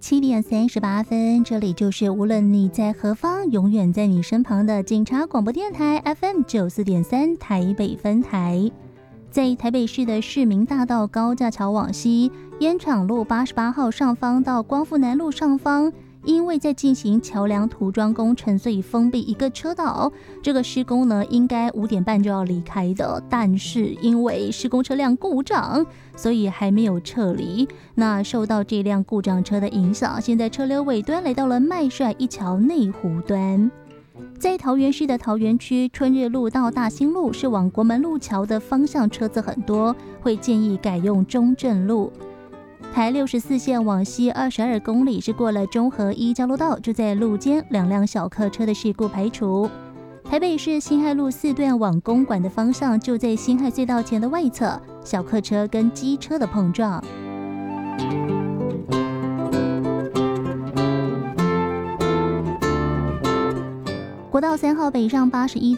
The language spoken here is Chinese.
7:38，这里就是无论你在何方，永远在你身旁的警察广播电台 FM94.3 台北分台。在台北市的市民大道高架桥往西，烟厂路88号上方到光复南路上方，因为在进行桥梁涂装工程，所以封闭一个车道。这个施工呢，应该5点半就要离开的，但是因为施工车辆故障，所以还没有撤离。那受到这辆故障车的影响，现在车流尾端来到了麦帅一桥内湖端。在桃园市的桃园区春日路到大兴路是往国门路桥的方向，车子很多，会建议改用中正路。台64线往西22公里是过了中和一交流道，就在路肩2辆小客车的事故排除。台北市辛亥路4段往公馆的方向，就在辛亥隧道前的外侧，小客车跟机车的碰撞。国道3号北上81